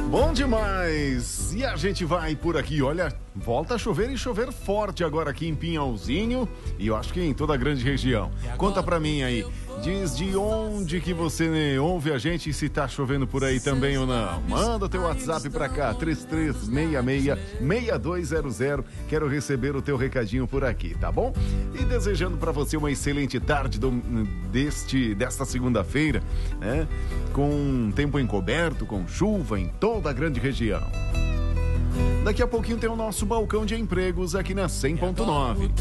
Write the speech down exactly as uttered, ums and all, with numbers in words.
Bom demais! E a gente vai por aqui, olha, volta a chover e chover forte agora aqui em Pinhalzinho e eu acho que em toda a grande região. Conta pra mim aí, diz de onde que você ouve a gente e se tá chovendo por aí também ou não. Manda o teu WhatsApp pra cá, três três seis seis, seis dois zero zero. Quero receber o teu recadinho por aqui, tá bom? E desejando pra você uma excelente tarde do, deste, desta segunda-feira, né? Com tempo encoberto, com chuva em toda a grande região. Daqui a pouquinho tem o nosso balcão de empregos aqui na cem ponto nove.